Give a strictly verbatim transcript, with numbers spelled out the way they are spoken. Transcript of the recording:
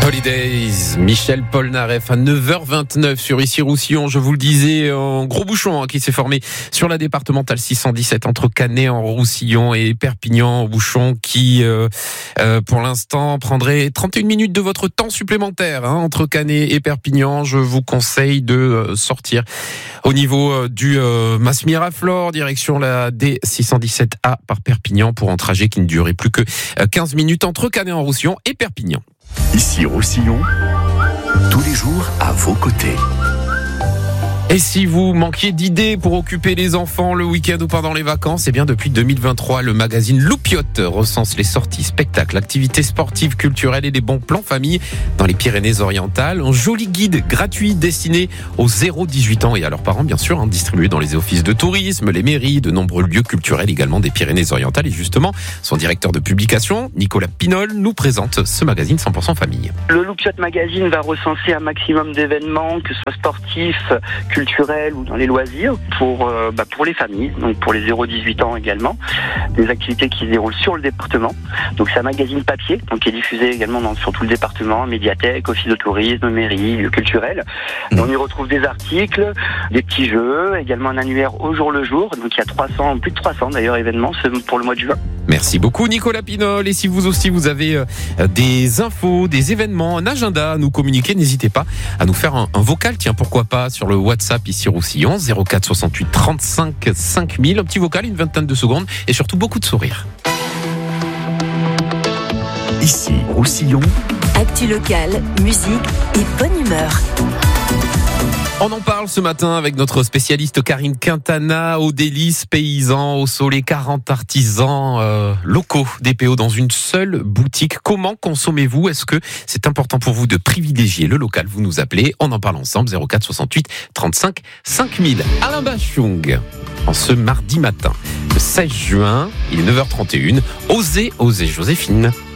Holidays, Michel Polnareff à neuf heures vingt-neuf sur Issy-Roussillon. Je vous le disais, un gros bouchon hein, qui s'est formé sur la départementale six cent dix-sept entre Canet en Roussillon et Perpignan. Bouchon qui, euh, euh, pour l'instant, prendrait trente et une minutes de votre temps supplémentaire hein, entre Canet et Perpignan. Je vous conseille de euh, sortir au niveau euh, du euh, Masmiraflore, direction la D six cent dix-sept A par Perpignan pour un trajet qui ne durait plus que quinze minutes entre Canet en Roussillon et Perpignan. Ici Roussillon, tous les jours à vos côtés. Et si vous manquiez d'idées pour occuper les enfants le week-end ou pendant les vacances, eh bien depuis deux mille vingt-trois, le magazine Loupiote recense les sorties, spectacles, activités sportives, culturelles et des bons plans famille dans les Pyrénées-Orientales. Un joli guide gratuit destiné aux zéro dix-huit ans et à leurs parents, bien sûr, hein, distribué dans les offices de tourisme, les mairies, de nombreux lieux culturels également des Pyrénées-Orientales. Et justement, son directeur de publication, Nicolas Pinol, nous présente ce magazine cent pour cent famille. Le Loupiote Magazine va recenser un maximum d'événements, que ce soit sportifs, culturels ou dans les loisirs, pour, euh, bah pour les familles, donc pour les zéro dix-huit ans également. Des activités qui se déroulent sur le département. Donc c'est un magazine papier, donc qui est diffusé également dans, sur tout le département, médiathèque, office de tourisme, mairie, lieux culturels. Mmh. On y retrouve des articles, des petits jeux, également un annuaire au jour le jour. Donc il y a trois cents, plus de trois cents d'ailleurs événements pour le mois de juin. Merci beaucoup Nicolas Pinol. Et si vous aussi vous avez euh, des infos, des événements, un agenda à nous communiquer, n'hésitez pas à nous faire un, un vocal, tiens pourquoi pas sur le WhatsApp ici Roussillon, zéro quatre soixante-huit trente-cinq cinq mille, un petit vocal, une vingtaine de secondes et surtout beaucoup de sourires. Ici Roussillon, actu locale, musique et bonne humeur. On en parle ce matin avec notre spécialiste Karine Quintana, aux délices paysans, au soleil, quarante artisans euh, locaux D P O dans une seule boutique. Comment consommez-vous? Est-ce que c'est important pour vous de privilégier le local? Vous nous appelez, on en parle ensemble, zéro quatre soixante-huit trente-cinq cinq mille. Alain Bachung, en ce mardi matin, le seize juin, il est neuf heures trente et une, osez, osez Joséphine.